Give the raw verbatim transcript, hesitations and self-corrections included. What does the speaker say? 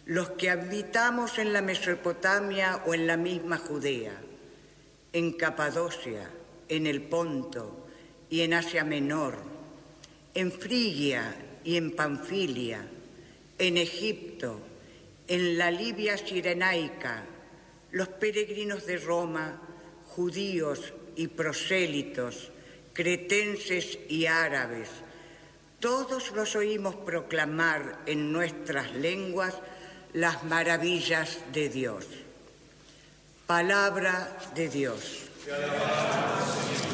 los que habitamos en la Mesopotamia o en la misma Judea, en Capadocia, en el Ponto y en Asia Menor, en Frigia y en Panfilia, en Egipto, en la Libia cirenaica, los peregrinos de Roma, judíos y prosélitos, cretenses y árabes, todos los oímos proclamar en nuestras lenguas las maravillas de Dios. Palabra de Dios.